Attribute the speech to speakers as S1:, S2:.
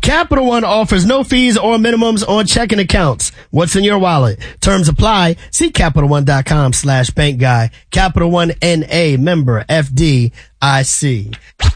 S1: Capital One offers no fees or minimums on checking accounts. What's in your wallet? Terms apply. See CapitalOne.com/bank guy. Capital One NA, member FDIC.